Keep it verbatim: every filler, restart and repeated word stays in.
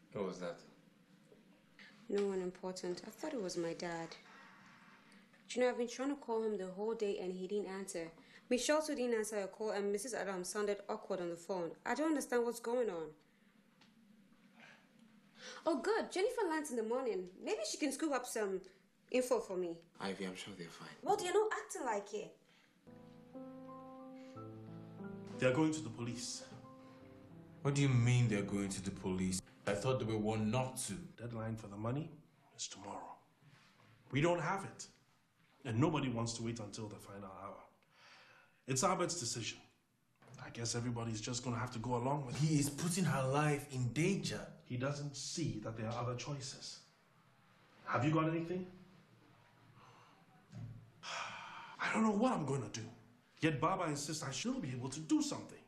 Who was that? No one important. I thought it was my dad. You know, I've been trying to call him the whole day and he didn't answer. Michelle too didn't answer a call and Missus Adams sounded awkward on the phone. I don't understand what's going on. Oh, good. Jennifer lands in the morning. Maybe she can scoop up some info for me. Ivy, I'm sure they're fine. Well, they're not acting like it. They're going to the police. What do you mean they're going to the police? I thought they were warned not to. Deadline for the money is tomorrow. We don't have it. And nobody wants to wait until the final hour. It's Albert's decision. I guess everybody's just going to have to go along with it. He is putting her life in danger. He doesn't see that there are other choices. Have you got anything? I don't know what I'm going to do. Yet Baba insists I should be able to do something.